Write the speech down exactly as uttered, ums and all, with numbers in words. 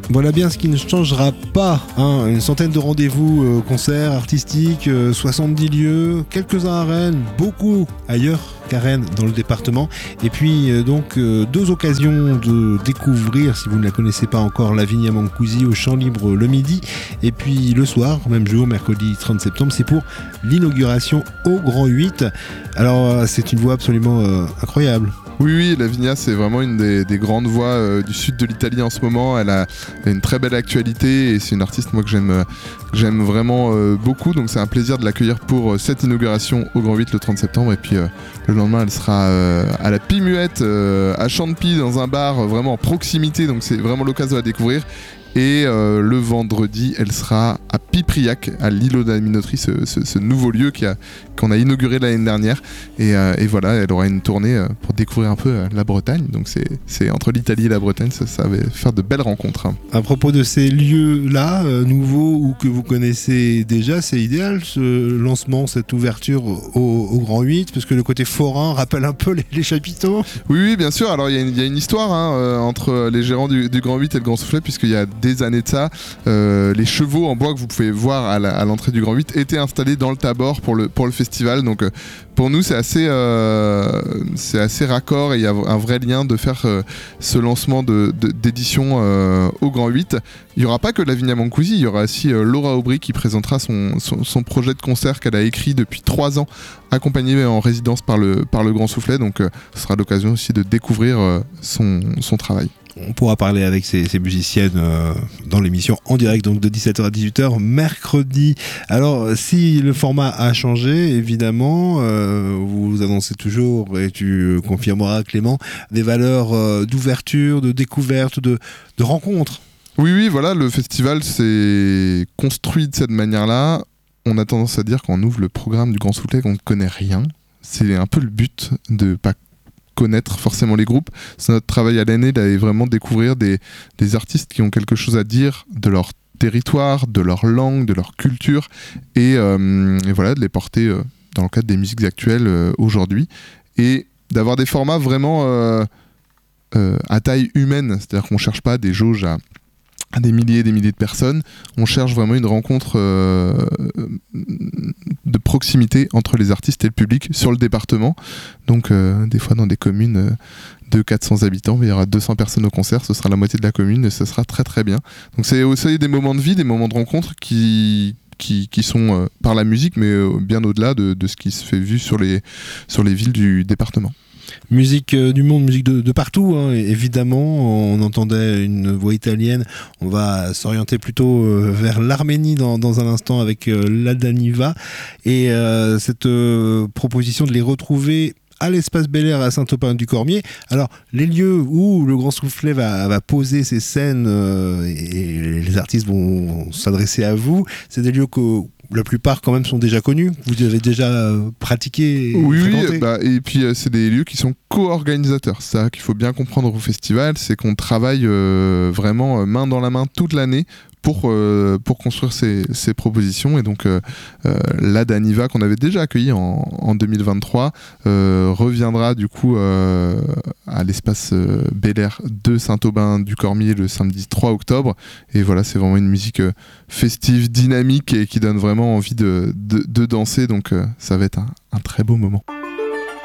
Voilà bien ce qui ne changera pas, hein. Une centaine de rendez-vous euh, concerts artistiques, euh, soixante-dix lieux, quelques-uns à Rennes, beaucoup ailleurs qu'à Rennes dans le département. Et puis euh, donc euh, deux occasions de découvrir, si vous ne la connaissez pas encore, la Vigne à Mancusi au Champ Libre le midi. Et puis le soir, même jour, mercredi trente septembre, c'est pour l'inauguration au Grand huit. Alors euh, c'est une voix absolument euh, incroyable. Oui, oui, Lavinia, c'est vraiment une des, des grandes voix euh, du sud de l'Italie en ce moment. Elle a, elle a une très belle actualité et c'est une artiste moi que j'aime, euh, que j'aime vraiment euh, beaucoup. Donc c'est un plaisir de l'accueillir pour euh, cette inauguration au Grand huit le trente septembre. Et puis euh, le lendemain, elle sera euh, à la Pimuette, euh, à Champy, dans un bar euh, vraiment en proximité. Donc c'est vraiment l'occasion de la découvrir. Et euh, le vendredi, elle sera à Pipriac, à l'îlot de la Minoterie, ce, ce, ce nouveau lieu qui a, qu'on a inauguré l'année dernière. Et, euh, et voilà, elle aura une tournée euh, pour découvrir un peu euh, la Bretagne. Donc c'est, c'est entre l'Italie et la Bretagne, ça, ça va faire de belles rencontres. Hein. À propos de ces lieux-là, euh, nouveaux ou que vous connaissez déjà, c'est idéal ce lancement, cette ouverture au, au Grand huit, parce que le côté forain rappelle un peu les, les chapiteaux. Oui, oui, bien sûr. Alors il y, y a une histoire hein, euh, entre les gérants du, du Grand huit et le Grand Soufflet, puisqu'il y a des années de ça, euh, les chevaux en bois que vous pouvez voir à, la, à l'entrée du Grand huit étaient installés dans le Tabor pour le, pour le festival. Donc euh, pour nous c'est assez, euh, c'est assez raccord et il y a un vrai lien de faire euh, ce lancement de, de, d'édition euh, au Grand huit. Il n'y aura pas que Lavinia Mancusi, il y aura aussi euh, Laura Aubry qui présentera son, son, son projet de concert qu'elle a écrit depuis trois ans, accompagnée en résidence par le, par le Grand Soufflet. Donc euh, ce sera l'occasion aussi de découvrir euh, son, son travail. On pourra parler avec ces, ces musiciennes euh, dans l'émission en direct, donc de dix-sept heures à dix-huit heures mercredi. Alors si le format a changé, évidemment, euh, vous annoncez toujours, et tu confirmeras Clément, des valeurs euh, d'ouverture, de découverte, de, de rencontre. Oui, oui, voilà, le festival s'est construit de cette manière-là. On a tendance à dire quand on ouvre le programme du Grand Soufflet qu'on ne connaît rien. C'est un peu le but de pas connaître forcément les groupes. C'est notre travail à l'année d'aller vraiment découvrir des, des artistes qui ont quelque chose à dire de leur territoire, de leur langue, de leur culture et, euh, et voilà, de les porter euh, dans le cadre des musiques actuelles euh, aujourd'hui et d'avoir des formats vraiment euh, euh, à taille humaine, c'est-à-dire qu'on ne cherche pas des jauges à à des milliers et des milliers de personnes. On cherche vraiment une rencontre euh, de proximité entre les artistes et le public sur le département. Donc euh, des fois dans des communes euh, de quatre cents habitants, il y aura deux cents personnes au concert, ce sera la moitié de la commune et ce sera très très bien. Donc c'est aussi des moments de vie, des moments de rencontre qui... Qui, qui sont euh, par la musique, mais euh, bien au-delà de, de ce qui se fait vu sur les, sur les villes du département. Musique euh, du monde, musique de, de partout, hein. Évidemment, on entendait une voix italienne, on va s'orienter plutôt euh, vers l'Arménie dans, dans un instant avec euh, l'Adaniva, et euh, cette euh, proposition de les retrouver à l'espace Bel Air à Saint-Aubin-du-Cormier. Alors, les lieux où le Grand Soufflet va, va poser ses scènes euh, et les artistes vont s'adresser à vous, c'est des lieux que la plupart quand même sont déjà connus. Vous avez déjà pratiqué et oui, fréquenté. Oui, bah, et puis euh, c'est des lieux qui sont co-organisateurs. C'est ça qu'il faut bien comprendre au festival, c'est qu'on travaille euh, vraiment euh, main dans la main toute l'année pour, euh, pour construire ces, ces propositions. Et donc euh, euh, la Daniva qu'on avait déjà accueillie en, en deux mille vingt-trois euh, reviendra du coup euh, à l'espace euh, Bel Air de Saint-Aubin-du-Cormier le samedi trois octobre. Et voilà, c'est vraiment une musique euh, festive, dynamique et qui donne vraiment envie de, de, de danser. Donc euh, ça va être un, un très beau moment.